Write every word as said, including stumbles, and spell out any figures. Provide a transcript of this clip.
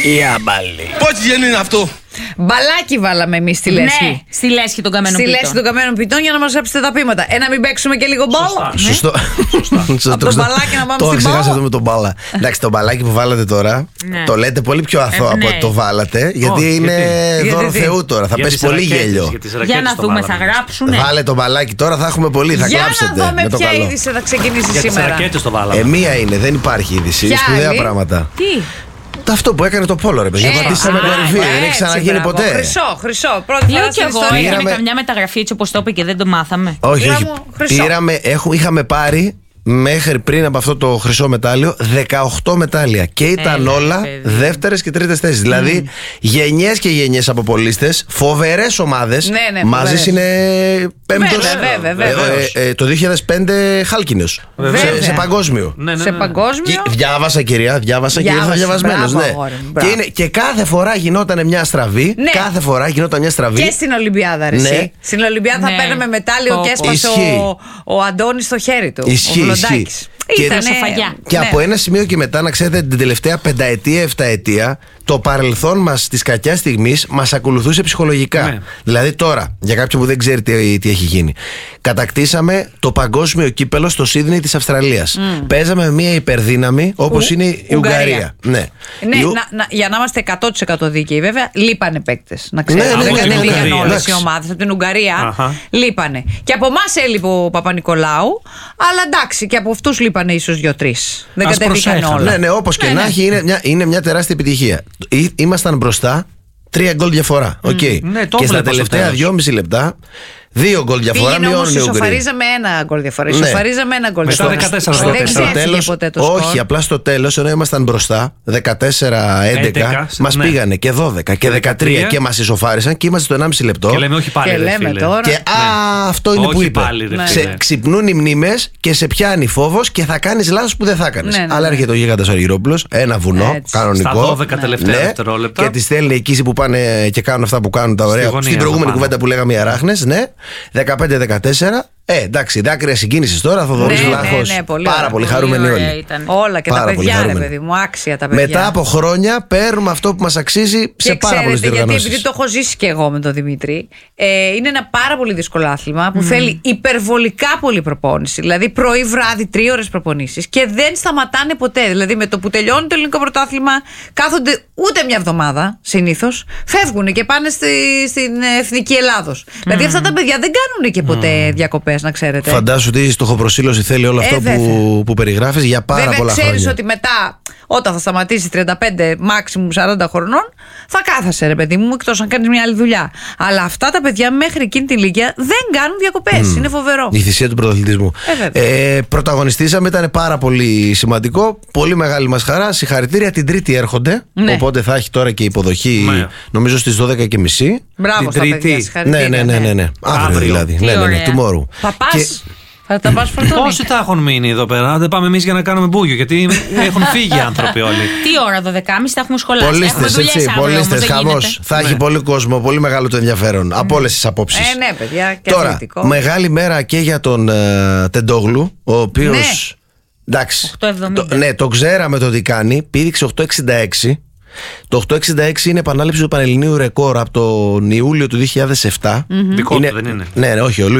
Η άμπαλη. Πόση γέννη είναι αυτό? Μπαλάκι βάλαμε εμείς στη λέσχη. Ναι, στη λέσχη των καμένων Στη πιτών. λέσχη των καμένων πιτών για να μαζέψετε τα πείματα. Ε, να μην παίξουμε και λίγο μπάλα. Σωστό. Από το μπαλάκι να πάμε το στην ξεχάσατε μπάλα. αυτό με τον μπάλα. Εντάξει, το μπαλάκι που βάλατε τώρα Ναι. το λέτε πολύ πιο αθώο Ε, από ναι. ότι το βάλατε. Γιατί Όχι, είναι γιατί? δώρο Γιατί? Θεού τώρα. Θα Για πέσει τις πολύ ρακέτες, γέλιο. για τις Για ρακέτες να το δούμε, θα βάλαμε. γράψουνε. Βάλε το μπαλάκι τώρα, θα έχουμε πολύ. Θα Για να κλάψετε δούμε με το ποια καλό. είδηση θα ξεκινήσει Για τις σήμερα. ρακέτες το βάλαμε. Ε, μία είναι, δεν υπάρχει είδηση. Ποια Σπουδαία άλλη? πράγματα. Τι. Αυτό που έκανε το Πόλο, ρε παιδιά. Ε, Πατήσαμε α, κορυφή. Δεν έχει έτσι, ξαναγίνει μπράβο. ποτέ. Χρυσό, χρυσό. Πρώτη φορά Λέω κι στην εγώ, ιστορία. είχαμε Πήραμε- καμιά μεταγραφή έτσι όπως το είπε και δεν το μάθαμε. Όχι, όχι. Πήραμε χρυσό. Πήραμε, έχουμε, είχαμε πάρει μέχρι πριν από αυτό το χρυσό μετάλλιο δεκαοκτώ μετάλλια. Και ήταν Έλα, όλα παιδί. δεύτερες και τρίτες θέσεις. Δηλαδή γενιές και γενιές από πολίστες, φοβερές ομάδες. Ναι, ναι, μαζί φοβερές. είναι πέμπτος. Βέβαια, βέβαια, Ε, βέβαια. ε, ε, το δύο χιλιάδες πέντε Χάλκινος. Βέβαια. Σε, σε παγκόσμιο. Ναι, ναι, Σε ναι. παγκόσμιο. Και διάβασα, κυρία, διάβασα και ήρθα Διάβασε, διαβασμένος. μπράβο, Ναι. αγόρι μου, Και, μπράβο. είναι, και κάθε φορά γινόταν μια στραβή. Ναι. Κάθε φορά γινόταν μια στραβή. Και στην Ολυμπιάδα, ρε, Ναι. εσύ. Στην Ολυμπιάδα θα Ναι. παίρνουμε μετάλλιο Πω, και πω. έσπασε Ισχύει. ο, ο Αντώνης στο χέρι του. Ισχύει, ο Βλοντάκης. ισχύει. Και- Ήτανε- Σοφαγιά. Και ναι. από ένα σημείο και μετά, να ξέρετε, την τελευταία πενταετία, εφταετία, το παρελθόν μας της κακιάς στιγμής μας ακολουθούσε ψυχολογικά. Ναι. Δηλαδή τώρα, για κάποιον που δεν ξέρει τι, τι έχει γίνει, κατακτήσαμε το παγκόσμιο κύπελο στο Σίδνεϊ της Αυστραλίας. Παίζαμε με μια υπερδύναμη όπως Ου- είναι η Ουγγαρία. Ουγγαρία. Ναι. Ναι, Η Ου- να, να, για να είμαστε εκατό τοις εκατό δίκαιοι, βέβαια, λείπανε παίκτες. Να ξέρετε. Ναι, ναι, δεν ναι, ναι, πήγαν ναι, όλες εντάξει. οι ομάδες. Από την Ουγγαρία Αχα. λείπανε. Και από εμάς έλειπε ο Παπα-Νικολάου, αλλά εντάξει, και από αυτούς λείπανε ίσως δύο-τρεις. Δεν Ας κατέβηκαν προσέχανε. όλα. Ναι, ναι, όπως και Ναι, να ναι. έχει, είναι μια, είναι μια τεράστια επιτυχία. Ή- Ήμασταν μπροστά, τρία γκολ διαφορά. Οκ. Ναι, το Και στα βλέπω στο τελευταία τέλος. δυόμιση λεπτά, δύο γκολ διαφορά Πήγαινε όμως, μειώνουν οι Ουγγροί. ισοφαρίζαμε ένα γκολ διαφορά. Ναι. Ισοφαρίζαμε ένα γκολ Μετά διαφορά. δεκατέσσερα Δεν δεκατέσσερα. Στο ξέφυγε τέλος, ποτέ το σκορ. όχι, απλά στο τέλος, ενώ ήμασταν μπροστά, δεκατέσσερα έντεκα, έντεκα, μας ναι. πήγανε και δώδεκα και δεκατρία δεκατρία. και μας ισοφάρισαν και είμαστε στο ενάμιση λεπτό. Και λέμε όχι πάλι, Και ρε λέμε φίλε. τώρα. Και α, αυτό είναι Όχι που είπε. πάλι, ρε Ναι. φίλε. Σε ξυπνούν οι μνήμες και σε πιάνει φόβος και θα κάνεις λάθος που δεν θα έκανες. Ναι, ναι, Αλλά ναι. έρχεται ο γίγαντας ο Αργυρόπουλος, ένα βουνό, Έτσι. κανονικό. Στα δώδεκα τελευταία δευτερόλεπτα. Και τις στέλνει εκεί που πάνε και κάνουν αυτά που κάνουν τα ωραία. γωνία Στην προηγούμενη από πάνω. κουβέντα που λέγαμε οι αράχνες, ναι. δεκαπέντε δεκατέσσερα. Ε, εντάξει, δάκρυα συγκίνησης τώρα, Θοδωρής Ναι, ναι, Βλάχος. ναι, πολύ Πάρα ωραία. πολύ Πολύ χαρούμενοι ωραία όλοι. ήταν. Όλα και Πάρα τα πολύ παιδιά, ρε χαρούμενοι. παιδί μου, άξια τα παιδιά. Μετά από χρόνια παίρνουμε αυτό που μας αξίζει σε Και πάρα πολλές ξέρετε, γιατί διοργανώσεις. επειδή το έχω ζήσει και εγώ με τον Δημήτρη, ε, είναι ένα πάρα πολύ δύσκολο άθλημα που θέλει υπερβολικά πολύ προπόνηση. Δηλαδή πρωί βράδυ τρία ώρες προπονήσεις και δεν σταματάνε ποτέ. Δηλαδή με το που τελειώνει το ελληνικό πρωτάθλημα κάθονται ούτε μια εβδομάδα συνήθως, φεύγουν και πάνε στη, στην εθνική Ελλάδος. Δηλαδή αυτά τα παιδιά δεν κάνουν και ποτέ διακοπές, να ξέρετε. Φαντάσου τι στοχοπροσήλωση θέλει όλο Ε, αυτό βέβαια. που, που περιγράφεις για πάρα Βέβαια, πολλά ξέρεις χρόνια. ότι μετά, όταν θα σταματήσει τριάντα πέντε, maximum σαράντα χρονών, θα κάθεσαι, ρε παιδί μου, εκτός αν κάνεις μια άλλη δουλειά. Αλλά αυτά τα παιδιά μέχρι εκείνη την ηλικία δεν κάνουν διακοπές. Είναι φοβερό. Η θυσία του πρωταθλητισμού. Ε, βέβαια. Ε, πρωταγωνιστήσαμε, ήταν πάρα πολύ σημαντικό. Πολύ μεγάλη μας χαρά. Συγχαρητήρια, την Τρίτη έρχονται. Ναι. Οπότε θα έχει τώρα και υποδοχή, Ναι. νομίζω στις δώδεκα και μισή. Μπράβο την στα Τρίτη. παιδιά, Ναι, συγχαρητήρια. ναι, ναι, ναι, ναι. Αύριο, Αύριο. δηλαδή. Τι Ναι, ναι, ναι, ωραία. tomorrow. Θα πας, Και- θα τα πας φορτώνει. Πόσοι θα έχουν μείνει εδώ πέρα, δεν πάμε εμεί για να κάνουμε μπούγιο, γιατί έχουν φύγει οι άνθρωποι όλοι. Τι ώρα, δώδεκα και μισή θα έχουμε σχολάσει. Έχουμε Πολίστες, δουλειές έτσι. αύριο, όμως, Πολίστες, δεν χαμός. γίνεται. Θα έχει πολύ κόσμο, πολύ μεγάλο το ενδιαφέρον από όλες τις απόψεις. Ε, ναι, παιδιά, και Τώρα, αθλητικό. μεγάλη μέρα και για τον ε, Τεντόγλου, ο οποίος. Ναι. Εντάξει. οκτώ εβδομήντα. Το- ναι, το ξέραμε το τι κάνει. Πήδηξε οκτώ εξήντα έξι. Το οκτώ εξήντα έξι είναι επανάληψη του Πανελληνίου ρεκόρ από τον Ιούλιο του δύο χιλιάδες επτά. Δικό Είναι- του δεν είναι. Ναι, ναι, όχι, ο